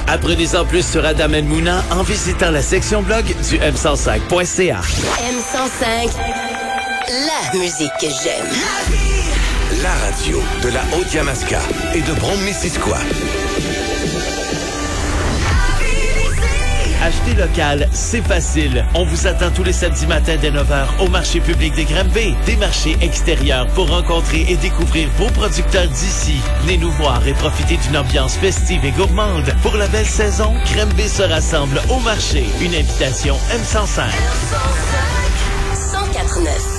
Apprenez-en plus sur Adam El Mouna en visitant la section blog du m105.ca. M105, la musique que j'aime. La radio de la Haute-Yamaska et de Brome-Missisquoi. Acheter local, c'est facile. On vous attend tous les samedis matins dès 9h au marché public de Granby. Des marchés extérieurs pour rencontrer et découvrir vos producteurs d'ici. Venez nous voir et profiter d'une ambiance festive et gourmande. Pour la belle saison, Granby se rassemble au marché. Une invitation M105. 104.9.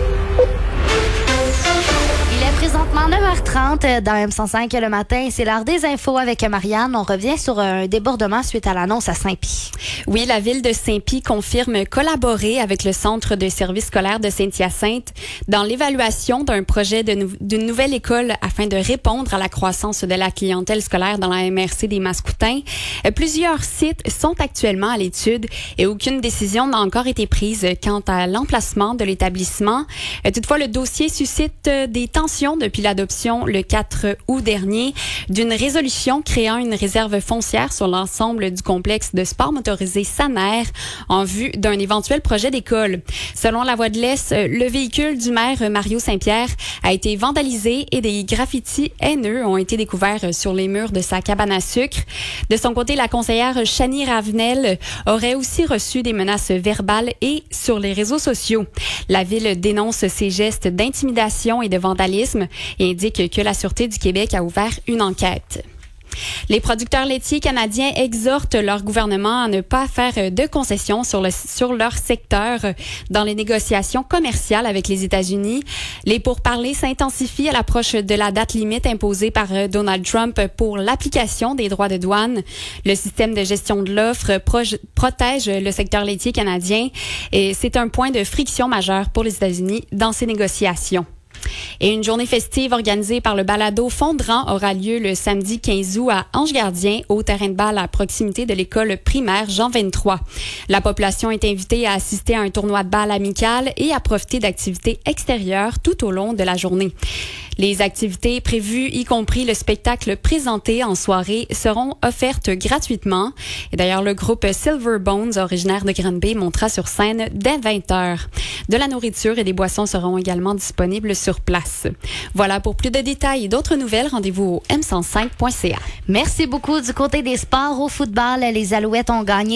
Il est présentement 9h30 dans M105 le matin. C'est l'heure des infos avec Marianne. On revient sur un débordement suite à l'annonce à Saint-Pie. Oui, la ville de Saint-Pie confirme collaborer avec le Centre de services scolaires de Saint-Hyacinthe dans l'évaluation d'un projet d'une nouvelle école afin de répondre à la croissance de la clientèle scolaire dans la MRC des Mascoutins. Plusieurs sites sont actuellement à l'étude et aucune décision n'a encore été prise quant à l'emplacement de l'établissement. Toutefois, le dossier suscite des tensions depuis l'adoption le 4 août dernier d'une résolution créant une réserve foncière sur l'ensemble du complexe de sport motorisé Saner en vue d'un éventuel projet d'école. Selon la Voix de l'Est, le véhicule du maire Mario Saint-Pierre a été vandalisé et des graffitis haineux ont été découverts sur les murs de sa cabane à sucre. De son côté, la conseillère Chanie Ravenel aurait aussi reçu des menaces verbales et sur les réseaux sociaux. La ville dénonce ces gestes d'intimidation et de vandalisme et indique que la Sûreté du Québec a ouvert une enquête. Les producteurs laitiers canadiens exhortent leur gouvernement à ne pas faire de concessions sur leur secteur dans les négociations commerciales avec les États-Unis. Les pourparlers s'intensifient à l'approche de la date limite imposée par Donald Trump pour l'application des droits de douane. Le système de gestion de l'offre protège le secteur laitier canadien et c'est un point de friction majeur pour les États-Unis dans ces négociations. Et une journée festive organisée par le balado Fondrant aura lieu le samedi 15 août à Ange-Gardien, au terrain de balle à proximité de l'école primaire Jean 23. La population est invitée à assister à un tournoi de balle amical et à profiter d'activités extérieures tout au long de la journée. Les activités prévues, y compris le spectacle présenté en soirée, seront offertes gratuitement. Et d'ailleurs, le groupe Silver Bones, originaire de Granby, montera sur scène dès 20h. De la nourriture et des boissons seront également disponibles sur place. Voilà, pour plus de détails et d'autres nouvelles, rendez-vous au m105.ca. Merci beaucoup. Du côté des sports, au football, les Alouettes ont gagné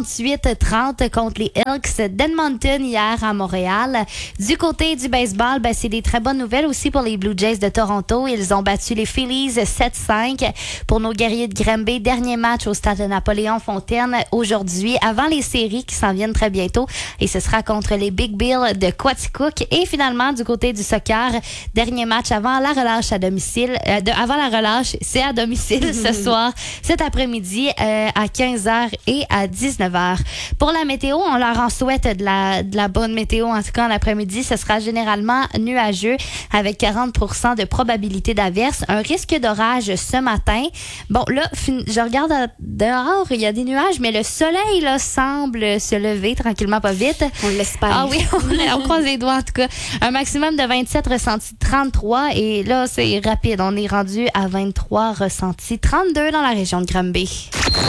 48-30 contre les Elks d'Edmonton hier à Montréal. Du côté du baseball, c'est des très bonnes nouvelles aussi pour les Blue Jays de Toronto. Ils ont battu les Phillies 7-5 pour nos guerriers de Granby. Dernier match au stade de Napoléon-Fontaine aujourd'hui, avant les séries qui s'en viennent très bientôt. Et ce sera contre les Big Bill de Quaticook. Et finalement, du côté du soccer, dernier match avant la relâche à domicile. Avant la relâche, c'est à domicile ce soir, cet après-midi à 15h et à 19h. Pour la météo, on leur en souhaite de la bonne météo. En tout cas, en après-midi, ce sera généralement nuageux avec 40% de probabilité d'averse. Un risque d'orage ce matin. Bon, là, je regarde dehors, il y a des nuages, mais le soleil là, semble se lever tranquillement, pas vite. On l'espère. Ah oui, on croise les doigts en tout cas. Un maximum de 27, ressenti 33. Et là, c'est rapide. On est rendu à 23, ressenti 32 dans la région de Granby.